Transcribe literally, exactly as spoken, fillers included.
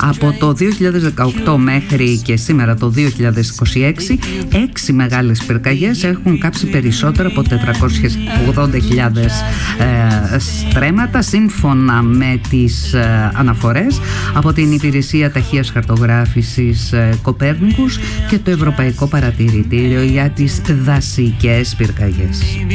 Από το δύο χιλιάδες δεκαοκτώ μέχρι και σήμερα το δύο χιλιάδες είκοσι έξι, έξι μεγάλες πυρκαγιές έχουν κάψει περισσότερο από τετρακόσιες ογδόντα χιλιάδες ε, στρέμματα, σύμφωνα με τις ε, αναφορές από την Υπηρεσία Ταχείας Χαρτογράφησης ε, Κοπέρνικους και το Ευρωπαϊκό Παρατηρητήριο για τις Δασικές Πυρκαγιές.